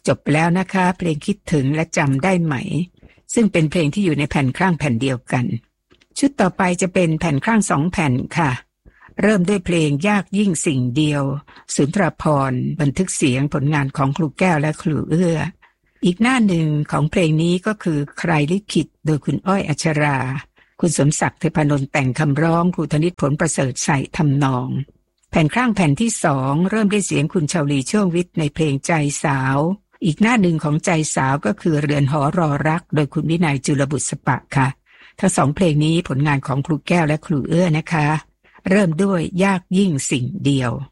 จบไปแล้วนะคะเพลงคิดถึงและจำได้ไหมซึ่งเป็นเพลงที่อยู่ในแผ่นครั่งแผ่นเดียวกันชุดต่อไปจะเป็นแผ่นครั่ง2 แผ่นค่ะเริ่มด้วยเพลงยากยิ่งสิ่งเดียวสุนทรภรณ์บันทึกเสียงผลงานของครูแก้วและครูเอื้ออีกหน้าหนึ่งของเพลงนี้ก็คือใครลิขิตโดยคุณอ้อยอัชราคุณสมศักดิ์เทพนนท์แต่งคำร้องครูธนิตผลประเสริฐใส่ทำนองแผ่นครั่งแผ่นที่2เริ่มด้วยเสียงคุณชาวลีช่วงวิทย์ในเพลงใจสาวอีกหน้าหนึ่งของใจสาวก็คือเรือนหอรอรักโดยคุณวินัยจุลบุษปะค่ะทั้ง2เพลงนี้ผลงานของครูแก้วและครูเอื้อนะคะเริ่มด้วยยากยิ่งสิ่งเดียว